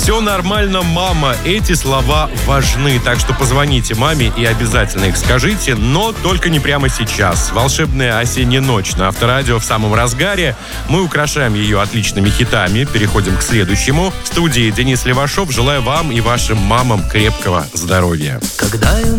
Все нормально, мама. Эти слова важны, так что позвоните маме и обязательно их скажите, но только не прямо сейчас. Волшебная осенняя ночь на Авторадио в самом разгаре. Мы украшаем ее отличными хитами. Переходим к следующему. В студии Денис Левашов. Желаю вам и вашим мамам крепкого здоровья.